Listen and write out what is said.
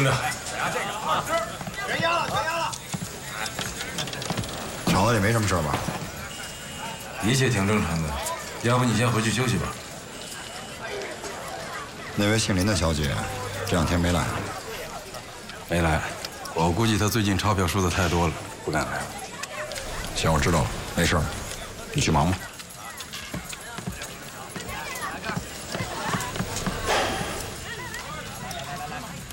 着。 全压了，全压了。 厂子里没什么事吧？ 一切挺正常的，要不你先回去休息吧。 那位姓林的小姐，这2天没来。 没来，我估计她最近钞票输的太多了，不敢来了。 行，我知道了，没事，你去忙吧。